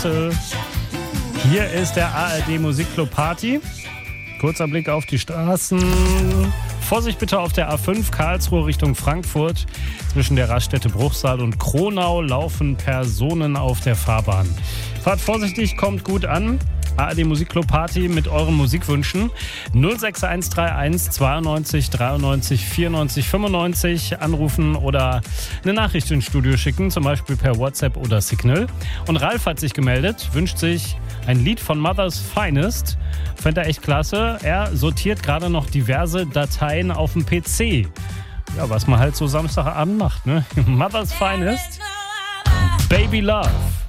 Hier ist der ARD Musikclub Party. Kurzer Blick auf die Straßen. Vorsicht bitte auf der A5 Karlsruhe Richtung Frankfurt. Zwischen der Raststätte Bruchsal und Kronau laufen Personen auf der Fahrbahn. Fahrt vorsichtig, kommt gut an. ARD Musikclub Party mit euren Musikwünschen. 06131 92 93 94 95 anrufen oder eine Nachricht ins Studio schicken, zum Beispiel per WhatsApp oder Signal. Und Ralf hat sich gemeldet, wünscht sich ein Lied von Mother's Finest. Fände er echt klasse. Er sortiert gerade noch diverse Dateien auf dem PC. Ja, was man halt so Samstagabend macht, ne? Mother's Finest, Baby Love.